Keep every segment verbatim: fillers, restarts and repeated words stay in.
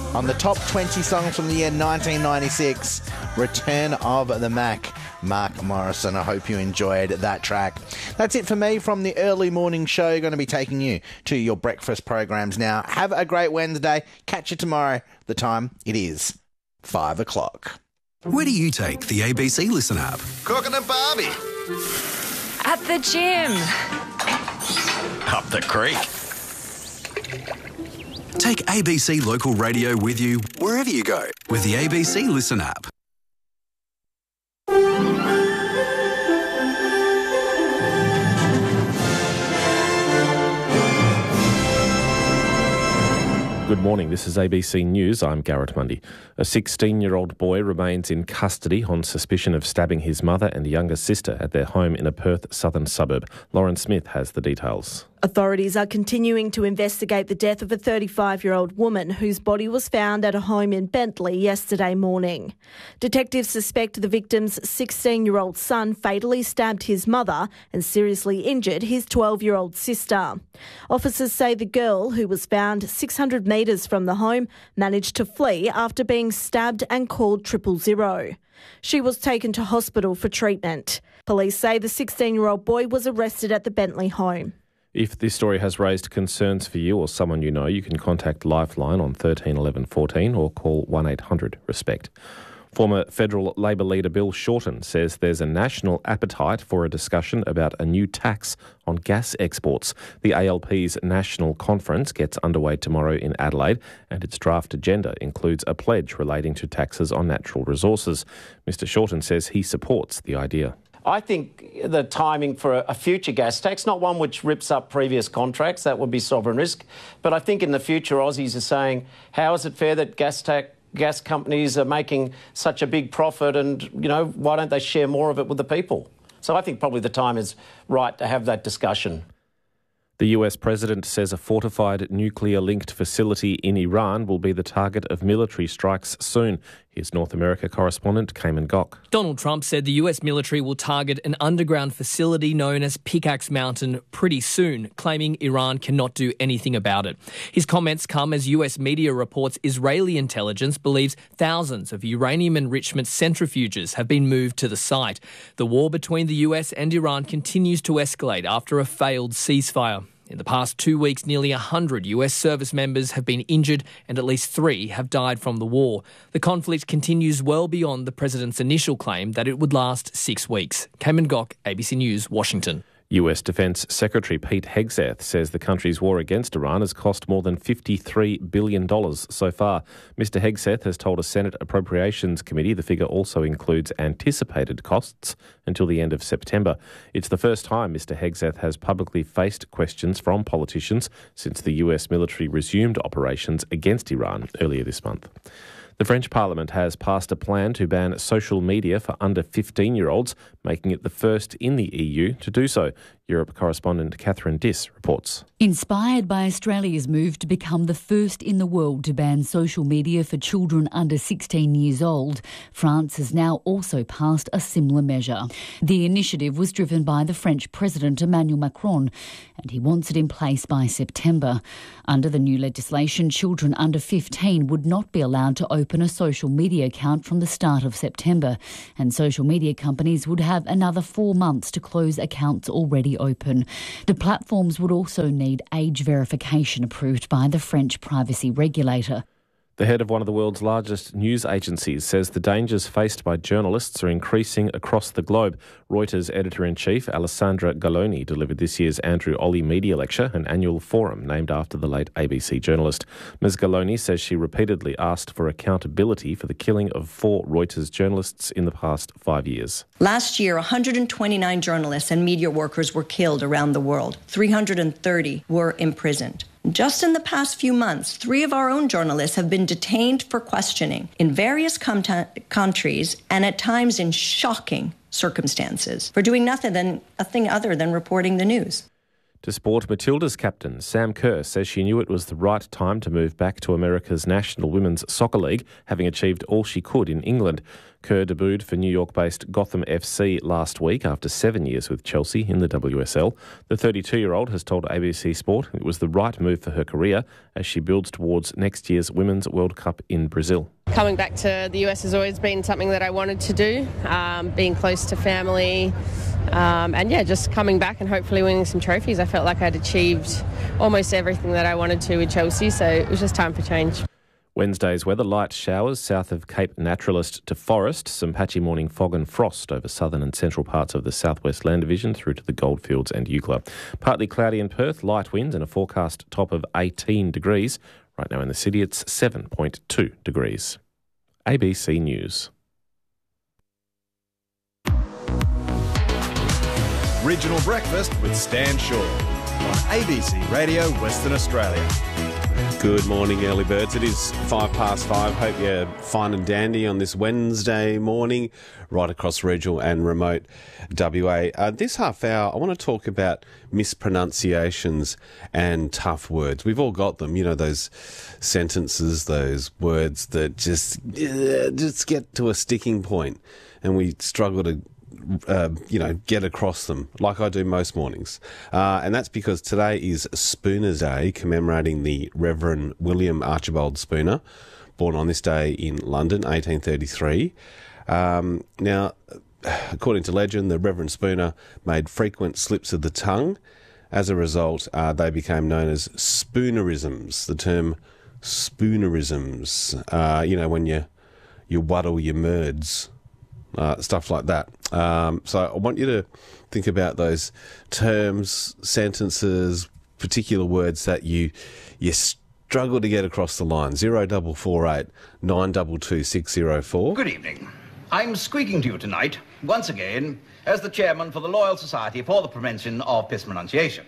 On the top twenty songs from the year nineteen ninety-six, Return of the Mac, Mark Morrison. I hope you enjoyed that track. That's it for me from the early morning show. Going to be taking you to your breakfast programs now. Have a great Wednesday. Catch you tomorrow. The time, it is five o'clock. Where do you take the A B C Listen app? Cooking at Barbie. At the gym. Up the creek. Take A B C Local Radio with you wherever you go with the A B C Listen app. Good morning, this is A B C News. I'm Garrett Mundy. A sixteen-year-old boy remains in custody on suspicion of stabbing his mother and younger sister at their home in a Perth southern suburb. Lauren Smith has the details. Authorities are continuing to investigate the death of a thirty-five-year-old woman whose body was found at a home in Bentley yesterday morning. Detectives suspect the victim's sixteen-year-old son fatally stabbed his mother and seriously injured his twelve-year-old sister. Officers say the girl, who was found six hundred metres from the home, managed to flee after being stabbed and called triple zero. She was taken to hospital for treatment. Police say the sixteen-year-old boy was arrested at the Bentley home. If this story has raised concerns for you or someone you know, you can contact Lifeline on thirteen eleven fourteen or call one eight hundred RESPECT. Former federal Labor leader Bill Shorten says there's a national appetite for a discussion about a new tax on gas exports. The A L P's national conference gets underway tomorrow in Adelaide, and its draft agenda includes a pledge relating to taxes on natural resources. Mister Shorten says he supports the idea. I think the timing for a future gas tax, not one which rips up previous contracts, that would be sovereign risk, but I think in the future Aussies are saying, how is it fair that gas tax gas companies are making such a big profit and, you know, why don't they share more of it with the people? So I think probably the time is right to have that discussion. The U S president says a fortified nuclear-linked facility in Iran will be the target of military strikes soon. Here's North America correspondent Cayman Gok. Donald Trump said the U S military will target an underground facility known as Pickaxe Mountain pretty soon, claiming Iran cannot do anything about it. His comments come as U S media reports Israeli intelligence believes thousands of uranium enrichment centrifuges have been moved to the site. The war between the U S and Iran continues to escalate after a failed ceasefire. In the past two weeks, nearly one hundred U S service members have been injured and at least three have died from the war. The conflict continues well beyond the president's initial claim that it would last six weeks. Cayman Gok, A B C News, Washington. U S Defence Secretary Pete Hegseth says the country's war against Iran has cost more than fifty-three billion dollars so far. Mister Hegseth has told a Senate Appropriations Committee the figure also includes anticipated costs until the end of September. It's the first time Mister Hegseth has publicly faced questions from politicians since the U S military resumed operations against Iran earlier this month. The French Parliament has passed a plan to ban social media for under fifteen-year-olds, making it the first in the E U to do so. Europe correspondent Catherine Diss reports. Inspired by Australia's move to become the first in the world to ban social media for children under sixteen years old, France has now also passed a similar measure. The initiative was driven by the French President Emmanuel Macron, and he wants it in place by September. Under the new legislation, children under fifteen would not be allowed to open a social media account from the start of September, and social media companies would have another four months to close accounts already open. The platforms would also need age verification approved by the French privacy regulator. The head of one of the world's largest news agencies says the dangers faced by journalists are increasing across the globe. Reuters editor-in-chief Alessandra Galloni delivered this year's Andrew Olley Media Lecture, an annual forum named after the late A B C journalist. Miz Galloni says she repeatedly asked for accountability for the killing of four Reuters journalists in the past five years. Last year, one hundred twenty-nine journalists and media workers were killed around the world. three hundred thirty were imprisoned. Just in the past few months, three of our own journalists have been detained for questioning in various com- countries and at times in shocking circumstances for doing nothing than a thing other than reporting the news. To sport, Matilda's captain, Sam Kerr, says she knew it was the right time to move back to America's National Women's Soccer League, having achieved all she could in England. Kerr debuted for New York-based Gotham F C last week after seven years with Chelsea in the W S L. The thirty-two-year-old has told A B C Sport it was the right move for her career as she builds towards next year's Women's World Cup in Brazil. Coming back to the U S has always been something that I wanted to do, um, being close to family. Um, and yeah, just coming back and hopefully winning some trophies. I felt like I'd achieved almost everything that I wanted to with Chelsea, so it was just time for change. Wednesday's weather, light showers south of Cape Naturalist to Forest, some patchy morning fog and frost over southern and central parts of the southwest land division through to the Goldfields and Eucla. Partly cloudy in Perth, light winds and a forecast top of eighteen degrees. Right now in the city it's seven point two degrees. A B C News. Regional Breakfast with Stan Shaw on A B C Radio Western Australia. Good morning, early birds. It is five past five. Hope you're fine and dandy on this Wednesday morning, right across regional and remote W A. Uh, this half hour, I want to talk about mispronunciations and tough words. We've all got them, you know, those sentences, those words that just, uh, just get to a sticking point and we struggle to Uh, you know, get across them like I do most mornings. Uh, and that's because today is Spooner's Day, commemorating the Reverend William Archibald Spooner, born on this day in London, eighteen thirty-three. Um, now, according to legend, the Reverend Spooner made frequent slips of the tongue. As a result, uh, they became known as spoonerisms. The term spoonerisms, uh, you know, when you, you waddle your merds. Uh, stuff like that. Um, so I want you to think about those terms, sentences, particular words that you you struggle to get across the line. Zero double four eight nine double two six zero four. Good evening. I'm speaking to you tonight once again as the chairman for the Loyal Society for the Prevention of Mispronunciation.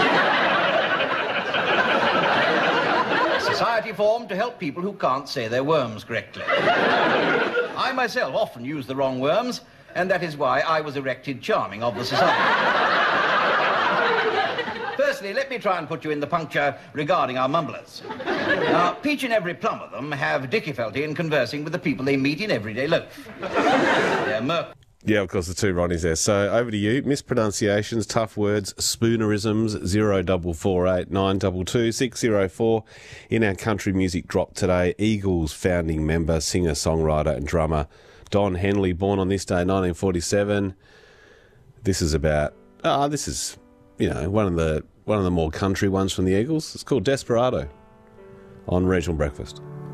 Society formed to help people who can't say their worms correctly. I myself often use the wrong worms, and that is why I was elected charming of the society. Firstly, let me try and put you in the puncture regarding our mumblers. Now, each and every plum of them have difficulty in conversing with the people they meet in everyday life. They're murk. Yeah, of course, the two Ronnies there. So over to you. Mispronunciations, tough words, spoonerisms, zero double four eight nine double two six zero four. In our country music drop today, Eagles founding member, singer, songwriter and drummer Don Henley, born on this day, nineteen forty-seven. This is about, ah, oh, this is, you know, one of the one of the more country ones from the Eagles. It's called Desperado on Regional Breakfast.